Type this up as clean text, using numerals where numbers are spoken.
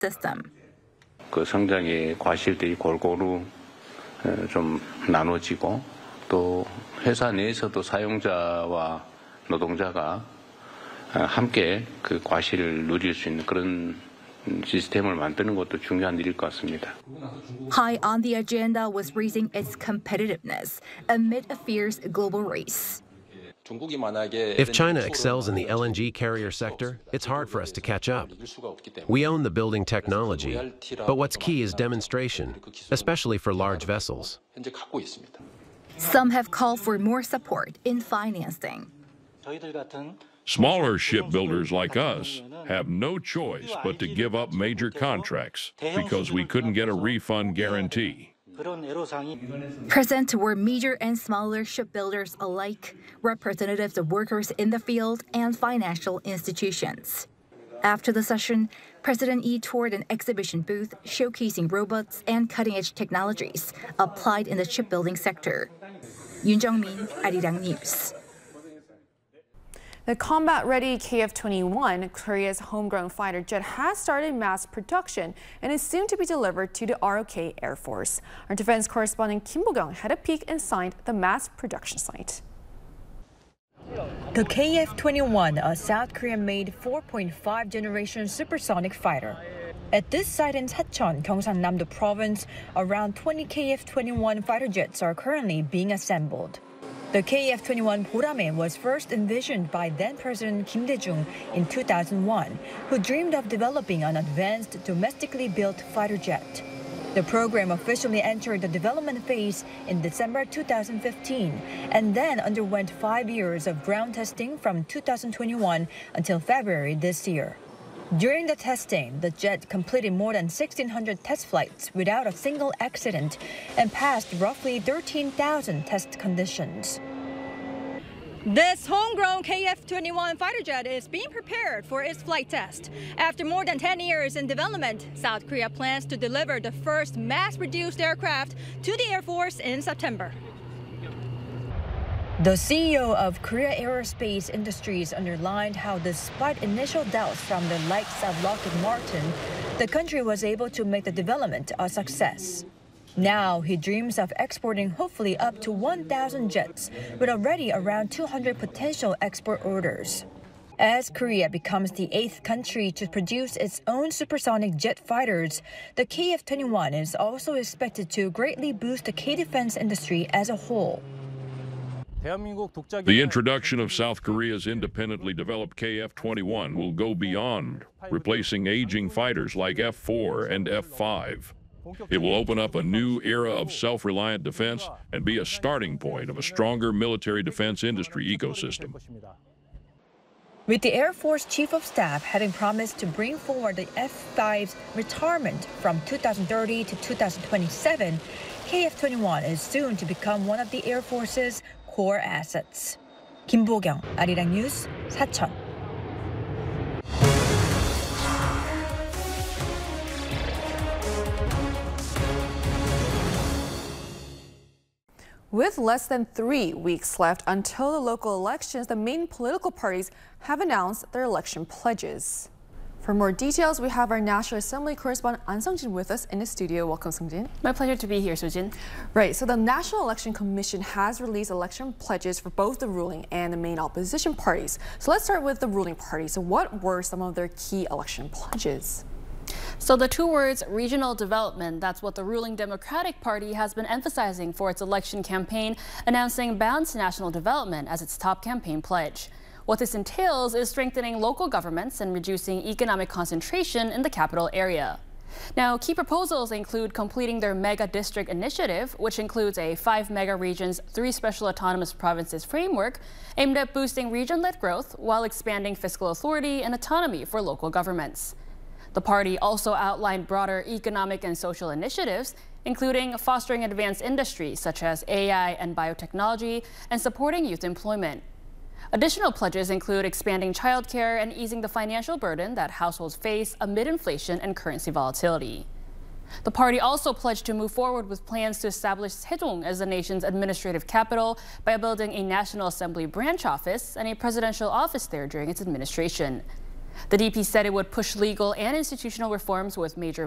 system. 그 성장의 과실들이 골고루 좀 나눠지고 또 회사 내에서도 사용자와 노동자가 함께 그 과실을 누릴 수 있는 그런 시스템을 만드는 것도 중요한 일일 것 같습니다. High on the agenda was raising its competitiveness amid a fierce global race. If China excels in the LNG carrier sector, it's hard for us to catch up. We own the building technology, but what's key is demonstration, especially for large vessels. Some have called for more support in financing. Smaller shipbuilders like us have no choice but to give up major contracts because we couldn't get a refund guarantee. Present were major and smaller shipbuilders alike, representatives of workers in the field, and financial institutions. After the session, President Lee toured an exhibition booth showcasing robots and cutting-edge technologies applied in the shipbuilding sector. Yoon Jung-min, Arirang News. The combat-ready KF-21, Korea's homegrown fighter jet, has started mass production and is soon to be delivered to the ROK Air Force. Our defense correspondent Kim Bo-kyung had a peek inside the mass production site. The KF-21, a South Korean-made 4.5 generation supersonic fighter. At this site in Sacheon, Gyeongsang-namdo Province, around 20 KF-21 fighter jets are currently being assembled. The KF-21 Borame was first envisioned by then-President Kim Dae-jung in 2001, who dreamed of developing an advanced, domestically built fighter jet. The program officially entered the development phase in December 2015 and then underwent 5 years of ground testing from 2021 until February this year. During the testing, the jet completed more than 1,600 test flights without a single accident and passed roughly 13,000 test conditions. This homegrown KF-21 fighter jet is being prepared for its flight test. After more than 10 years in development, South Korea plans to deliver the first mass-produced aircraft to the Air Force in September. The CEO of Korea Aerospace Industries underlined how, despite initial doubts from the likes of Lockheed Martin, the country was able to make the development a success. Now he dreams of exporting hopefully up to 1,000 jets, with already around 200 potential export orders. As Korea becomes the 8th country to produce its own supersonic jet fighters, the KF-21 is also expected to greatly boost the K-defense industry as a whole. The introduction of South Korea's independently developed KF-21 will go beyond replacing aging fighters like F-4 and F-5. It will open up a new era of self-reliant defense and be a starting point of a stronger military defense industry ecosystem. With the Air Force Chief of Staff having promised to bring forward the F-5's retirement from 2030 to 2027, KF-21 is soon to become one of the Air Force's core assets. Kim Bo-kyung, Arirang News, Sacheon. With less than 3 weeks left until the local elections, the main political parties have announced their election pledges. For more details, we have our National Assembly correspondent An Sung-jin with us in the studio. Welcome, Sung-jin. My pleasure to be here, Soo-jin. Right, so the National Election Commission has released election pledges for both the ruling and the main opposition parties. So let's start with the ruling party. So what were some of their key election pledges? So the two words regional development, that's what the ruling Democratic Party has been emphasizing for its election campaign, announcing balanced national development as its top campaign pledge. What this entails is strengthening local governments and reducing economic concentration in the capital area. Now, key proposals include completing their mega district initiative, which includes a 5 mega regions, 3 special autonomous provinces framework aimed at boosting region-led growth while expanding fiscal authority and autonomy for local governments. The party also outlined broader economic and social initiatives, including fostering advanced industries such as AI and biotechnology and supporting youth employment. Additional pledges include expanding childcare and easing the financial burden that households face amid inflation and currency volatility. The party also pledged to move forward with plans to establish Sejong as the nation's administrative capital by building a National Assembly branch office and a presidential office there during its administration. The DP said it would push legal and institutional reforms with major